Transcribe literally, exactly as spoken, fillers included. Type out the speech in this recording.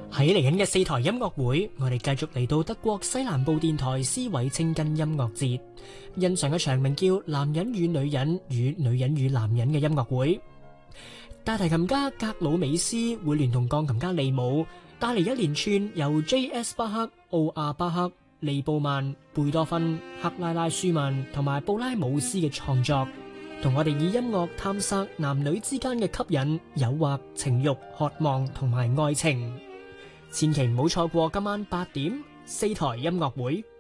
喺嚟緊嘅四台音樂會，我哋繼續嚟到德國西南部電台斯韋青根音樂節，欣賞一場名叫《男人與女人與女人與男人》嘅音樂會。大提琴家格魯美斯會聯同鋼琴家利姆帶嚟一連串由 J S 巴克、奧亞巴克、利布曼、貝多芬、克拉拉舒曼同埋布拉姆斯嘅創作，同我哋以音樂探索男女之間嘅吸引、誘惑、情慾、渴望同埋愛情。千祈唔好錯過今晚八點四台音樂會。